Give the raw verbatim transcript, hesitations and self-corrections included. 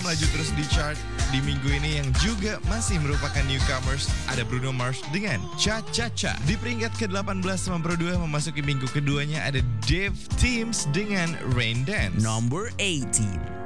melaju terus di chart di minggu ini yang juga masih merupakan newcomers. Ada Bruno Mars dengan Cha Cha Cha. Di peringkat ke delapan belas sama Pro dua memasuki minggu keduanya ada Dave Teams dengan Rain Dance. Number eighteen.